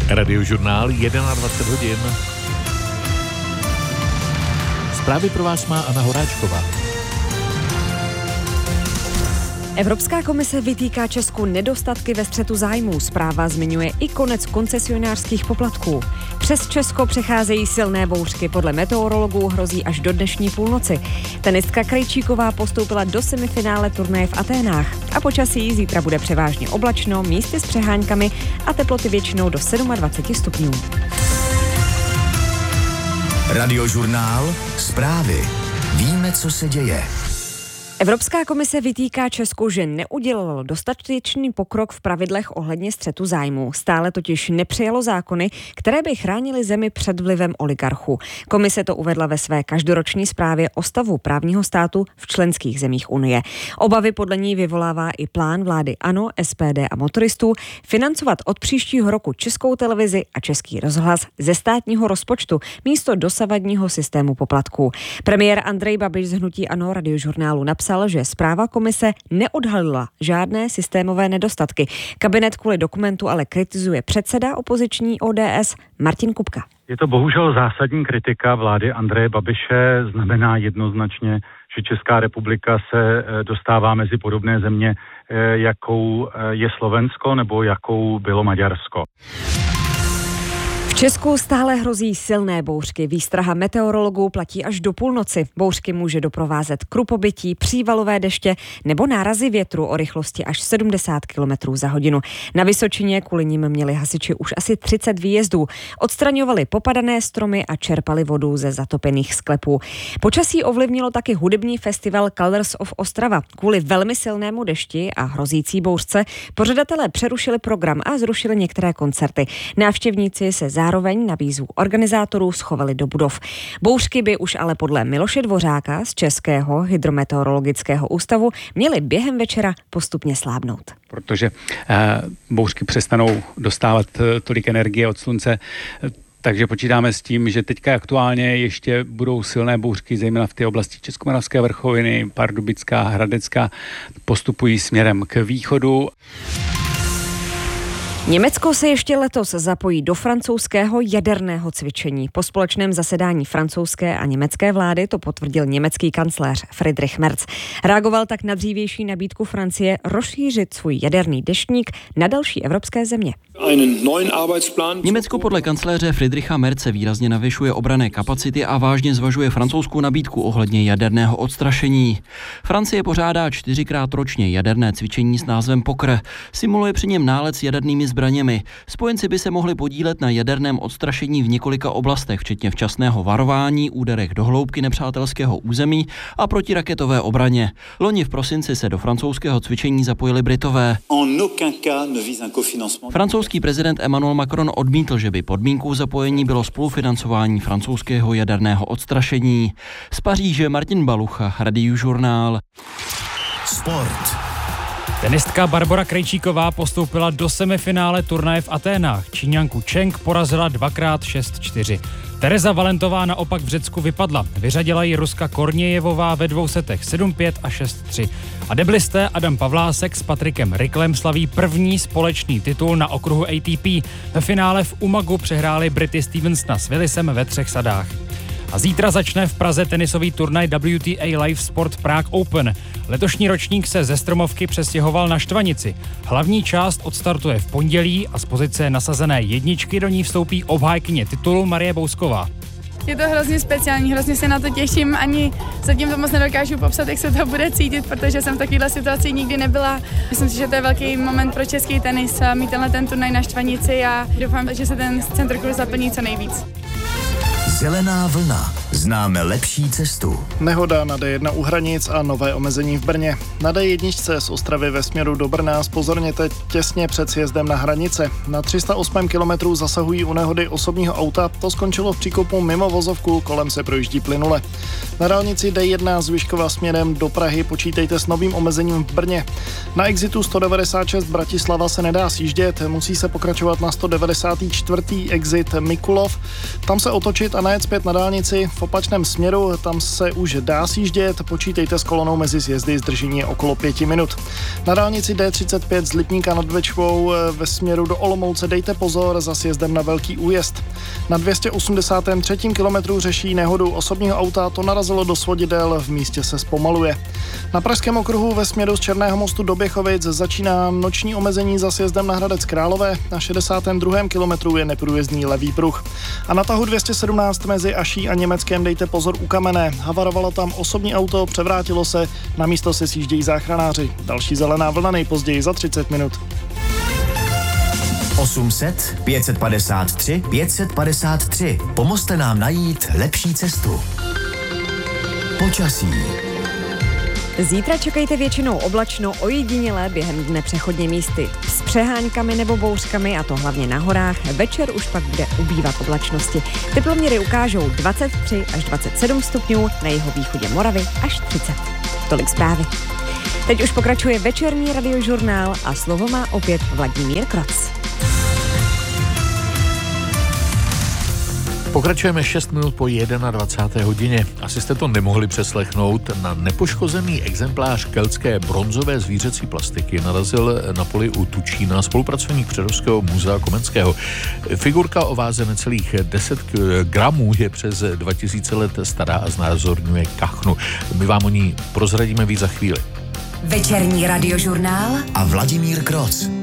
Radiožurnál 21 hodin. Zprávy pro vás má Anna Horáčková. Evropská komise vytýká Česku nedostatky ve střetu zájmů. Zpráva zmiňuje i konec koncesionářských poplatků. Přes Česko přecházejí silné bouřky. Podle meteorologů hrozí až do dnešní půlnoci. Tenistka Krejčíková postoupila do semifinále turnaje v Aténách. A počasí zítra bude převážně oblačno, místy s přeháňkami a teploty většinou do 27 stupňů. Radiožurnál, zprávy. Víme, co se děje. Evropská komise vytýká Česku, že neudělalo dostatečný pokrok v pravidlech ohledně střetu zájmů. Stále totiž nepřijalo zákony, které by chránily zemi před vlivem oligarchů. Komise to uvedla ve své každoroční zprávě o stavu právního státu v členských zemích Unie. Obavy podle ní vyvolává i plán vlády ANO, SPD a motoristů financovat od příštího roku Českou televizi a Český rozhlas ze státního rozpočtu místo dosavadního systému poplatků. Premiér Andrej Babiš z hnutí ANO Radiožurnálu napsal, že zpráva komise neodhalila žádné systémové nedostatky. Kabinet kvůli dokumentu ale kritizuje předseda opoziční ODS Martin Kupka. Je to bohužel zásadní kritika vlády Andreje Babiše, znamená jednoznačně, že Česká republika se dostává mezi podobné země, jakou je Slovensko nebo jakou bylo Maďarsko. V Česku stále hrozí silné bouřky. Výstraha meteorologů platí až do půlnoci. Bouřky může doprovázet krupobytí, přívalové deště nebo nárazy větru o rychlosti až 70 km za hodinu. Na Vysočině kvůli nim měli hasiči už asi 30 výjezdů. Odstraňovali popadané stromy a čerpali vodu ze zatopených sklepů. Počasí ovlivnilo taky hudební festival Colors of Ostrava. Kvůli velmi silnému dešti a hrozící bouřce pořadatelé přerušili program a zrušili některé koncerty. Návštěvníci se zároveň na výzvu organizátorů schovali do budov. Bouřky by už ale podle Miloše Dvořáka z Českého hydrometeorologického ústavu měly během večera postupně slábnout. Protože bouřky přestanou dostávat tolik energie od slunce, takže počítáme s tím, že teďka aktuálně ještě budou silné bouřky, zejména v té oblasti Českomoravské vrchoviny, Pardubická, Hradecká, postupují směrem k východu. Německo se ještě letos zapojí do francouzského jaderného cvičení. Po společném zasedání francouzské a německé vlády to potvrdil německý kancléř Friedrich Merz. Reagoval tak na dřívější nabídku Francie rozšířit svůj jaderný deštník na další evropské země. Německo podle kancléře Friedricha Merze výrazně navyšuje obranné kapacity a vážně zvažuje francouzskou nabídku ohledně jaderného odstrašení. Francie pořádá 4krát ročně jaderné cvičení s názvem POKR. Simuluje při něm nálet s jadernými zbraněmi. Spojenci by se mohli podílet na jaderném odstrašení v několika oblastech, včetně včasného varování, úderech do hloubky nepřátelského území a protiraketové obraně. Loni v prosinci se do francouzského cvičení zapojili Britové. Francouzský prezident Emmanuel Macron odmítl, že by podmínkou zapojení bylo spolufinancování francouzského jaderného odstrašení. Z Paříže Martin Balucha, Radiožurnál. Sport. Tenistka Barbora Krejčíková postoupila do semifinále turnaje v Aténách. Číňanku Cheng porazila 2x6-4. Tereza Valentová naopak v Řecku vypadla. Vyřadila ji Ruska Kornějevová ve 2 setech 7-5 a 6-3. A deblisté Adam Pavlásek s Patrikem Ricklem slaví první společný titul na okruhu ATP. Ve finále v Umagu přehráli Brity Stevensona s Willisem ve 3 sadách. A zítra začne v Praze tenisový turnaj WTA Live Sport Prague Open. Letošní ročník se ze Stromovky přestěhoval na Štvanici. Hlavní část odstartuje v pondělí a z pozice nasazené jedničky do ní vstoupí obhájkyně titulu Marie Bousková. Je to hrozně speciální, hrozně se na to těším, ani zatím to moc nedokážu popsat, jak se to bude cítit, protože jsem v takovéhle situaci nikdy nebyla. Myslím si, že to je velký moment pro český tenis, mít ten turnaj na Štvanici a doufám, že se ten centrokruh zaplní co nejvíc. Zelená vlna. Známe lepší cestu. Nehoda na D1 u hranic a nové omezení v Brně. Na D1 z Ostravy ve směru do Brna zpozorněte těsně před sjezdem na hranice. Na 308 kilometrů zasahují u nehody osobního auta, to skončilo v příkopu mimo vozovku, kolem se projíždí plynule. Na dálnici D1 z Vyškova směrem do Prahy počítejte s novým omezením v Brně. Na exitu 196 Bratislava se nedá sjíždět, musí se pokračovat na 194. exit Mikulov. Tam se otočit a najet zpět na dálnici. v opačném směru, tam se už dá sjíždět, počítejte s kolonou mezi sjezdy, zdržení je okolo 5 minut. Na dálnici D35 z Lipníka nad Bečvou ve směru do Olomouce dejte pozor za sjezdem na Velký Újezd. Na 283. kilometru řeší nehodu osobního auta, to narazilo do svodidel, v místě se zpomaluje. Na Pražském okruhu ve směru z Černého mostu do Běchovic začíná noční omezení za sjezdem na Hradec Králové, na 62. kilometru je neprůjezdný levý pruh. A na tahu 217 mezi Aší a Německem dejte pozor u Kamenné. Havarovalo tam osobní auto, převrátilo se, na místo se sjíždějí záchranáři. Další zelená vlna nejpozději za 30 minut. 800 553 553. Pomozte nám najít lepší cestu. Počasí. Zítra čekejte většinou oblačno, ojedinělé během dne přechodně místy s přeháňkami nebo bouřkami, a to hlavně na horách. Večer už pak bude ubývat oblačnosti. Teploměry ukážou 23 až 27 stupňů, na jihovýchodě Moravy až 30. Tolik zprávy. Teď už pokračuje večerní radiožurnál a slovo má opět Vladimír Kroc. Pokračujeme 6 minut po 21. hodině. Asi jste to nemohli přeslechnout. Na nepoškozený exemplář keltské bronzové zvířecí plastiky narazil na poli u Tučína spolupracovník Přerovského muzea Komenského. Figurka o váze necelých 10 gramů je přes 2000 let stará a znázorňuje kachnu. My vám o ní prozradíme víc za chvíli. Večerní radiožurnál a Vladimír Kroc.